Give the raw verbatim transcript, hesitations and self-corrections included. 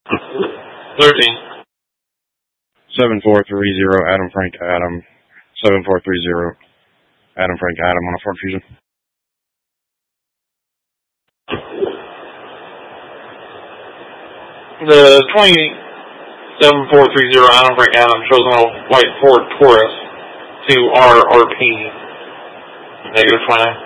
thirteen. seven four three zero, Adam Frank Adam. seven four three zero, Adam Frank Adam on a Ford Fusion. The twenty-seven four three zero Adam Frank Adam shows on a white Ford Taurus to R R P. Negative twenty.